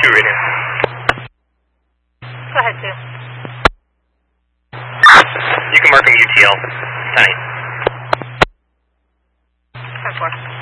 2 radio. Go ahead, 2. You can mark him UTL. 10-8. 10-4.